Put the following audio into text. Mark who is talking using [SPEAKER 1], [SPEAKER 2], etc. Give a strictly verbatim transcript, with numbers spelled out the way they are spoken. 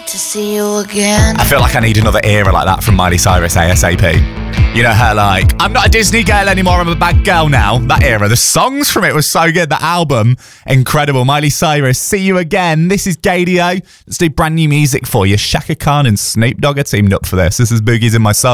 [SPEAKER 1] to see you again.
[SPEAKER 2] I feel like I need another era like that from Miley Cyrus ASAP. You know, her like, I'm not a Disney girl anymore, I'm a bad girl now. That era. The songs from it was so good. The album, incredible. Miley Cyrus, See You Again. This is Gadio. Let's do brand new music for you. Shaka Khan and Snoop Dogg are teamed up for this. This is Boogies in My Soul.